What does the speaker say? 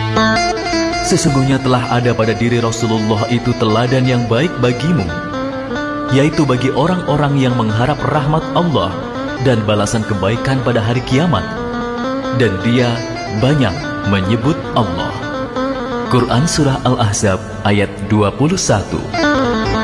Sesungguhnya telah ada pada diri Rasulullah itu teladan yang baik bagimu, yaitu bagi orang-orang yang mengharap rahmat Allah dan balasan kebaikan pada hari kiamat, dan dia banyak menyebut Allah. Quran Surah Al-Ahzab ayat 21.